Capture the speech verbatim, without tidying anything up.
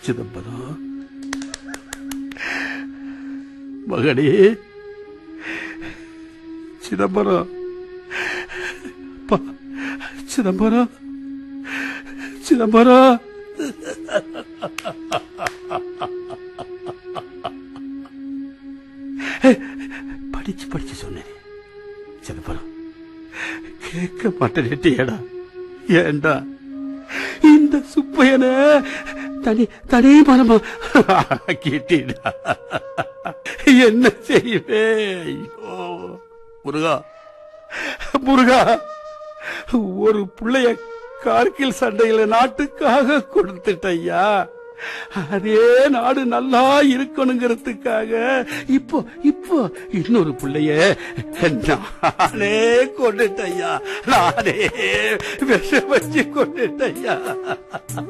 சிதம்பரம் மகனே, சிதம்பரம் சிதம்பரம் சிதம்பரம் படிச்சு படிச்சு சொன்னேன் சிதம்பரம், கேட்க மாட்டேன்டா. ஏண்டா இந்த சுப்பையன தனி தனி மரமா கேட்டா என்ன செய்வே? ஐயோ முருகா, முருகா, ஒரு பிள்ளைய கார்கில் சண்டையில நாட்டுக்காக கொடுத்துட்டய்யா. அதே நாடு நல்லா இருக்கணுங்கிறதுக்காக இப்போ இப்போ இன்னொரு பிள்ளைய நானே கொண்டுட்டய்யா. நானே விஷ வச்சு கொண்டுட்டய்யா.